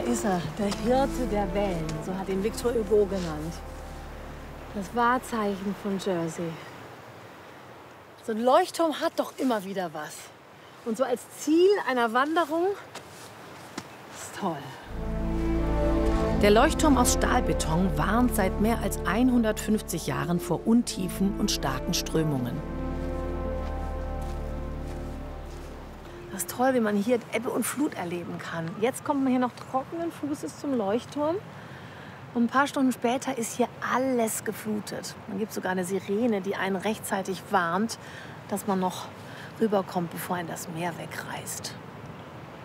ist er, der Hirte der Wellen, so hat ihn Victor Hugo genannt. Das Wahrzeichen von Jersey. So ein Leuchtturm hat doch immer wieder was. Und so als Ziel einer Wanderung ist toll. Der Leuchtturm aus Stahlbeton warnt seit mehr als 150 Jahren vor Untiefen und starken Strömungen. Das ist toll, wie man hier Ebbe und Flut erleben kann. Jetzt kommt man hier noch trockenen Fußes zum Leuchtturm. Und ein paar Stunden später ist hier alles geflutet. Man gibt sogar eine Sirene, die einen rechtzeitig warnt, dass man noch rüberkommt, bevor einen das Meer wegreißt.